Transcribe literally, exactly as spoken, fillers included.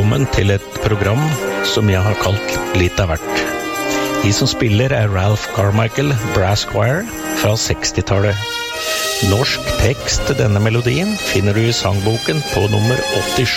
velkommen til et program som jeg har kalt Litt av hvert. De som spiller er Ralph Carmichael Brass Choir fra sekstitallet. Norsk tekst til denne melodien finner du i sangboken på nummer åttisju.